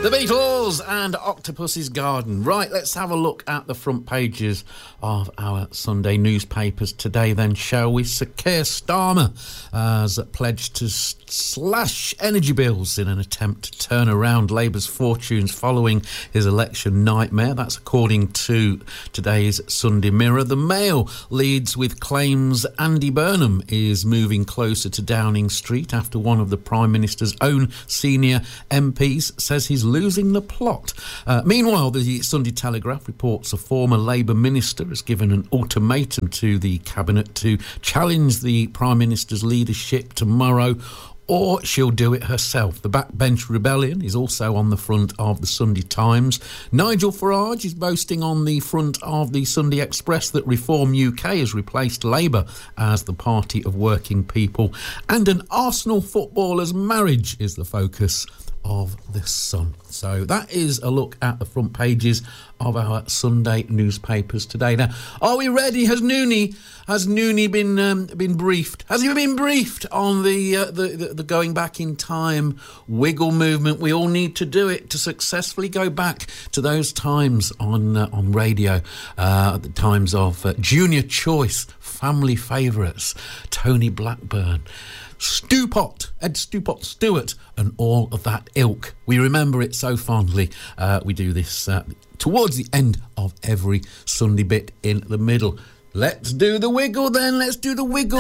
The Beatles and Octopus's Garden. Right, let's have a look at the front pages of our Sunday newspapers today then, shall we? Sir Keir Starmer has pledged to slash energy bills in an attempt to turn around Labour's fortunes following his election nightmare. That's according to today's Sunday Mirror. The Mail leads with claims Andy Burnham is moving closer to Downing Street after one of the Prime Minister's own senior MPs says he's losing the plot. Meanwhile, the Sunday Telegraph reports a former Labour minister has given an ultimatum to the Cabinet to challenge the Prime Minister's leadership tomorrow, or she'll do it herself. The backbench rebellion is also on the front of the Sunday Times. Nigel Farage is boasting on the front of the Sunday Express that Reform UK has replaced Labour as the party of working people. And an Arsenal footballer's marriage is the focus of the Sun. So that is a look at the front pages of our Sunday newspapers today. Now, are we ready? Has Noonie been briefed? Has he been briefed on the going back in time wiggle movement? We all need to do it to successfully go back to those times on radio, the times of Junior Choice, family favourites, Tony Blackburn, Ed Stewpot Stewart, and all of that ilk. We remember it so fondly. We do this towards the end of every Sunday bit in the middle. Let's do the wiggle then. Let's do the wiggle.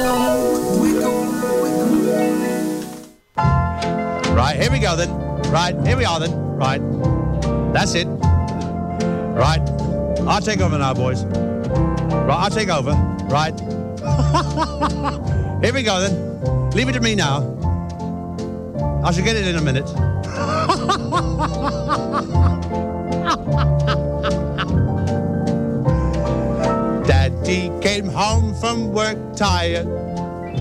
Right, here we go then. Right, here we are then. Right. That's it. Right. I'll take over now, boys. Right, I'll take over. Right. Here we go then. Leave it to me now. I shall get it in a minute. Daddy came home from work tired.